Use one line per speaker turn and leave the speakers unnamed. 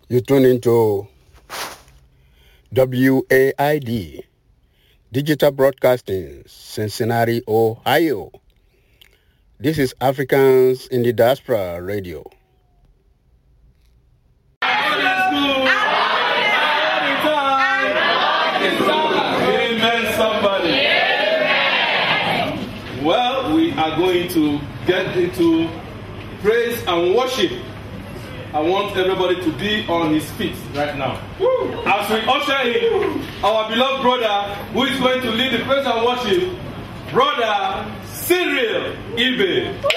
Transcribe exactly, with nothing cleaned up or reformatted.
You tune into W A I D, Digital Broadcasting, Cincinnati, Ohio. This is Africans in the Diaspora Radio.
Amen, somebody. Well, we are going to get into praise and worship. I want everybody to be on his feet right now. As we usher in our beloved brother who is going to lead the praise and worship, Brother Cyril Ibe.